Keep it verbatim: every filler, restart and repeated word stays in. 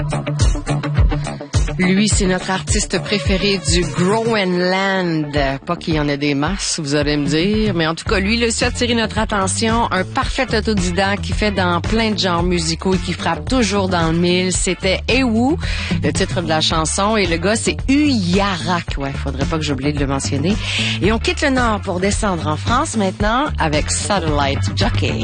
Lui, c'est notre artiste préféré du Groenland. Pas qu'il y en ait des masses, vous allez me dire, mais en tout cas, lui, il a su attirer notre attention. Un parfait autodidacte qui fait dans plein de genres musicaux et qui frappe toujours dans le mille. C'était Ewu, le titre de la chanson, et le gars, c'est Uyarak. Ouais, faudrait pas que j'oublie de le mentionner. Et on quitte le Nord pour descendre en France maintenant avec Satellite Jockey.